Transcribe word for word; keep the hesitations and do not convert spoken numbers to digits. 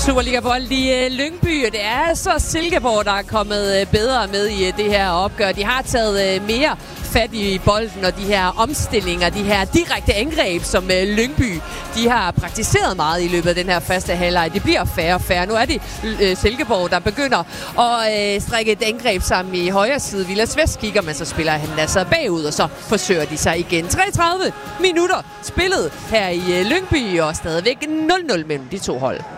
Superliga-bold i Lyngby. Det er så Silkeborg, der er kommet bedre med i det her opgør. De har taget mere fat i bolden, og de her omstillinger, de her direkte angreb, som Lyngby de har praktiseret meget i løbet af den her første halvleg. Det bliver færre og færre. Nu er det Silkeborg, der begynder at strikke et angreb sammen i højre side. Vilas Vest kigger, men så spiller han altså bagud, og så forsøger de sig igen. treogtredive minutter spillet her i Lyngby, og stadigvæk nul nul mellem de to hold.